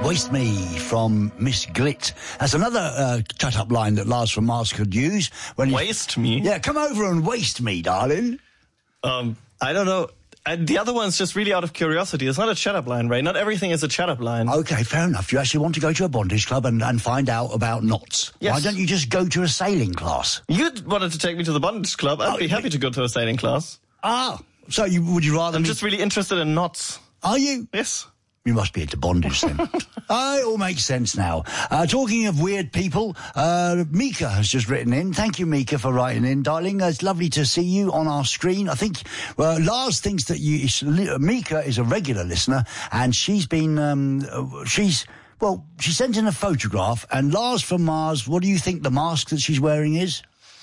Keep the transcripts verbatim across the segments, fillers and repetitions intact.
Waste Me from Miss Glit. That's another uh, cut-up line that Lars from Mars could use. When Waste me? Yeah, come over and waste me, darling. Um, I don't know. I, the other one's just really out of curiosity. It's not a chat-up line, Ray. Not everything is a chat-up line. Okay, fair enough. You actually want to go to a bondage club and, and find out about knots. Yes. Why don't you just go to a sailing class? You wanted to take me to the bondage club. I'd Oh, be happy wait. to go to a sailing class. Ah, so you, would you rather... I'm me- just really interested in knots. Are you? Yes. You must be into bondage then. Oh, it all makes sense now. Uh, talking of weird people, uh, Mika has just written in. Thank you, Mika, for writing in, darling. Uh, it's lovely to see you on our screen. I think uh, Lars thinks that you, Mika is a regular listener, and she's been, um, uh, she's, well, she sent in a photograph, and Lars from Mars, what do you think the mask that she's wearing is?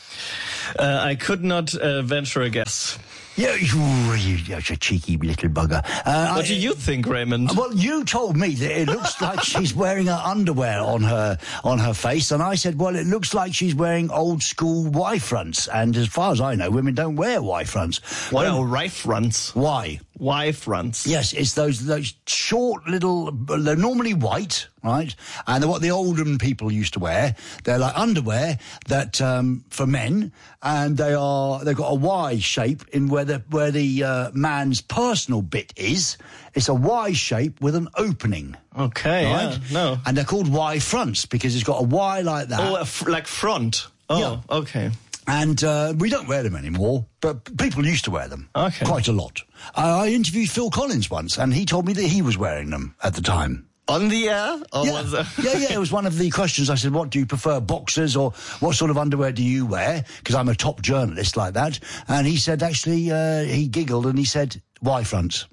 Uh, I could not uh, venture a guess. Yeah, you, you're a cheeky little bugger. Uh, What I, do you think, Raymond? Well, you told me that it looks like she's wearing her underwear on her on her face, and I said, well, it looks like she's wearing old school Y fronts. And as far as I know, women don't wear Y fronts. What Well, are rife fronts? why? Y fronts. Yes, it's those those short little. They're normally white, right? And they're what the olden people used to wear. They're like underwear that um, for men, and they are they've got a Y shape in where the where the uh, man's personal bit is. It's a Y shape with an opening. Okay, Right? yeah, no. And they're called Y fronts because it's got a Y like that. Oh, a f- like front. Oh, Yeah. okay. And uh, we don't wear them anymore, but people used to wear them. Okay. Quite a lot. Uh, I interviewed Phil Collins once, and he told me that he was wearing them at the time. On the air? Or Yeah. was it? yeah, yeah, it was one of the questions. I said, what do you prefer, boxers, or what sort of underwear do you wear? Because I'm a top journalist like that. And he said, actually, uh, he giggled and he said, Y fronts.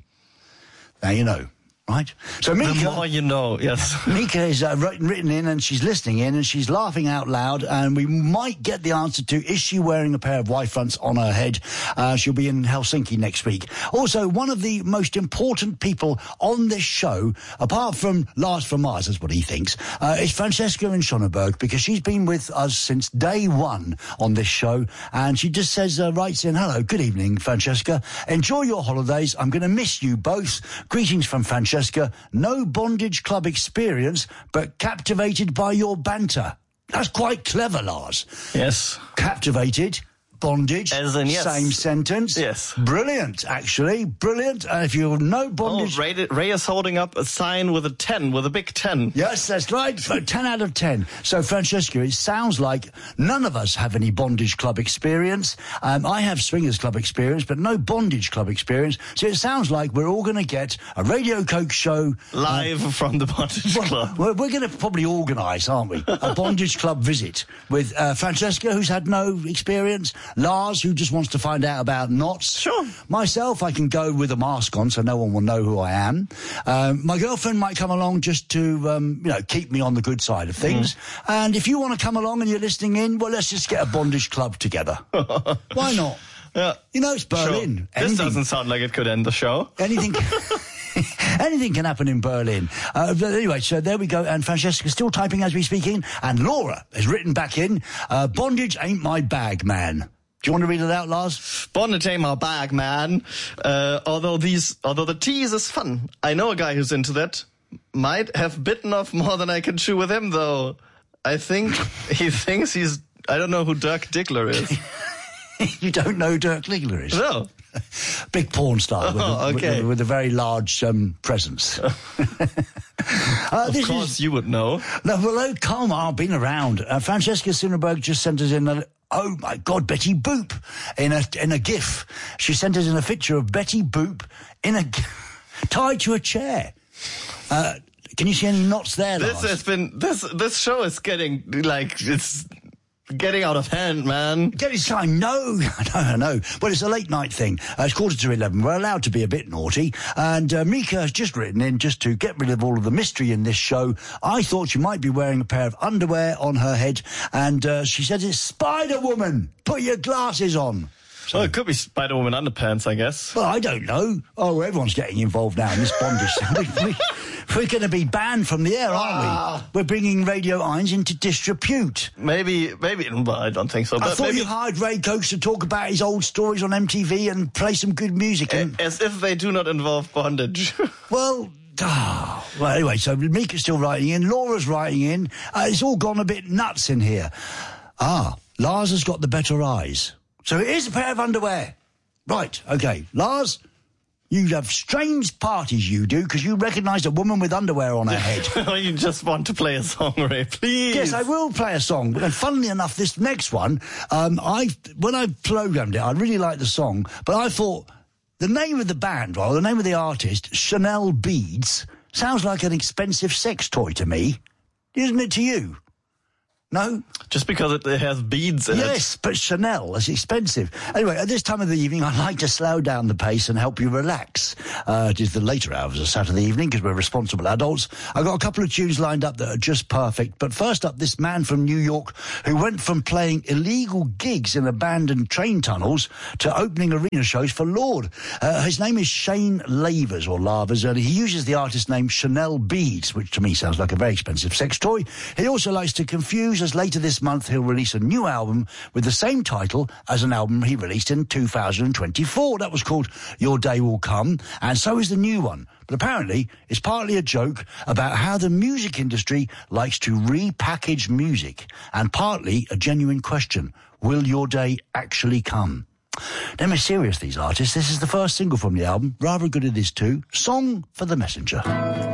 Now you know. Right? So Mika, The more you know, yes. Mika is uh, written, written in, and she's listening in, and she's laughing out loud, and we might get the answer to, is she wearing a pair of Y fronts on her head? Uh, she'll be in Helsinki next week. Also, one of the most important people on this show, apart from Lars from Mars, that's what he thinks, uh, is Francesca in Schöneberg, because she's been with us since day one on this show, and she just says, uh, writes in, hello, good evening, Francesca. Enjoy your holidays. I'm going to miss you both. Greetings from Francesca. No bondage club experience, but captivated by your banter. That's quite clever, Lars. Yes. Captivated, bondage, As in, yes. same sentence. Yes. Brilliant, actually. Brilliant. And if you know Oh, bondage... Ray, Ray is holding up a sign with a ten, with a big ten. Yes, that's right. So ten out of ten. So, Francesca, it sounds like none of us have any bondage club experience. Um, I have swingers club experience, but no bondage club experience. So it sounds like we're all going to get a Radio Coke show... Live uh, from the bondage club. Well, we're going to probably organise, aren't we, a bondage club visit with uh, Francesca, who's had no experience, Lars, who just wants to find out about knots. Sure. Myself, I can go with a mask on so no one will know who I am. Um, my girlfriend might come along just to, um, you know, keep me on the good side of things. Mm. And if you want to come along and you're listening in, well, let's just get a bondage club together. Why not? Yeah. You know, it's Berlin. Sure. This Anything- doesn't sound like it could end the show. Anything... Anything can happen in Berlin. Uh, but anyway, so there we go. And Francesca's still typing as we speak in. And Laura has written back in, uh, bondage ain't my bag, man. Do you want to read it out, Lars? Bondage ain't my bag, man. Uh, although these, although the tease is fun. I know a guy who's into that. Might have bitten off more than I can chew with him, though. I think he thinks he's, I don't know who Dirk Diggler is. You don't know who Dirk Diggler is? No. Big porn star with, Oh, a, okay. with, with a very large um, presence. uh, Of this course is, you would know. no, well, oh, come on, I've been around. Uh, Francesca Sinnerberg just sent us in a, oh my God, Betty Boop in a in a GIF. She sent us in a picture of Betty Boop in a tied to a chair. Uh, can you see any knots there, This Lars? has been, this, this show is getting, like, it's getting out of hand, man. Get his time. No, no, no, no. Well, it's a late night thing. Uh, it's quarter to eleven. We're allowed to be a bit naughty. And uh, Mika has just written in, just to get rid of all of the mystery in this show, I thought you might be wearing a pair of underwear on her head. And uh, she says it's Spider-Woman. Put your glasses on. So, Well, it could be Spider-Woman underpants, I guess. well, I don't know. Oh, everyone's getting involved now in this bondage. we, we, we're going to be banned from the air, aren't Ah. we? We're bringing Radio Eins into disrepute. Maybe, maybe, well, I don't think so. I But thought maybe, you hired Ray Coates to talk about his old stories on M T V and play some good music. And, as if they do not involve bondage. well, Ah, well, anyway, so Mika's still writing in, Laura's writing in. Uh, it's all gone a bit nuts in here. Ah, Lars has got the better eyes. So it is a pair of underwear. Right, okay. Lars, you have strange parties, you do, because you recognise a woman with underwear on her head. You just want to play a song, Ray, please. Yes, I will play a song. And funnily enough, this next one, um, I when I programmed it, I really liked the song, but I thought the name of the band, well, the name of the artist, Chanel Beads, sounds like an expensive sex toy to me. Isn't it to you? No? Just because it has beads in yes, it. Yes, but Chanel is expensive. Anyway, at this time of the evening, I'd like to slow down the pace and help you relax. Uh, it is the later hours of Saturday evening because we're responsible adults. I've got a couple of tunes lined up that are just perfect. But first up, this man from New York who went from playing illegal gigs in abandoned train tunnels to opening arena shows for Lord. Uh, his name is Shane Lavers, or Lavers, and he uses the artist name Chanel Beads, which to me sounds like a very expensive sex toy. He also likes to confuse, as later this month he'll release a new album with the same title as an album he released in two thousand twenty-four. That was called Your Day Will Come, and so is the new one. But apparently it's partly a joke about how the music industry likes to repackage music, and partly a genuine question: will your day actually come? They're mysterious, these artists. This is the first single from the album. Rather good it is too. Song for the Messenger.